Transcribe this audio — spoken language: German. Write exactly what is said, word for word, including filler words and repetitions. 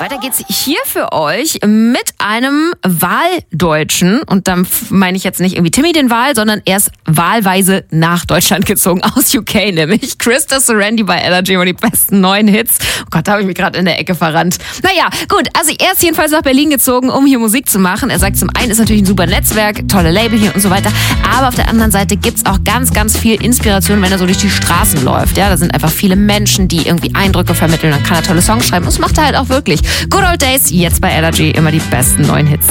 Weiter geht's hier für euch mit einem Wahldeutschen. Und dann meine ich jetzt nicht irgendwie Timmy den Wahl, sondern er ist wahlweise nach Deutschland gezogen, aus U K nämlich. Krista Serendi bei Energy und die besten neuen Hits. Oh Gott, da habe ich mich gerade in der Ecke verrannt. Naja, gut, also er ist jedenfalls nach Berlin gezogen, um hier Musik zu machen. Er sagt, zum einen ist natürlich ein super Netzwerk, tolle Label hier und so weiter. Aber auf der anderen Seite gibt's auch ganz, ganz viel Inspiration, wenn er so durch die Straßen läuft. Ja, da sind einfach viele Menschen, die irgendwie Eindrücke vermitteln. Dann kann er tolle Songs schreiben. Und das macht er halt auch wirklich. Good Old Days, jetzt bei Energy, immer die besten neuen Hits.